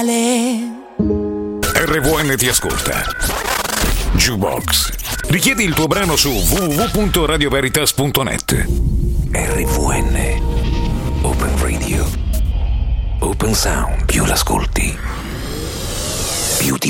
male. RVN ti ascolta. Jukebox. Richiedi il tuo brano su www.radioveritas.net. RVN. Open Radio. Open Sound. Più l'ascolti,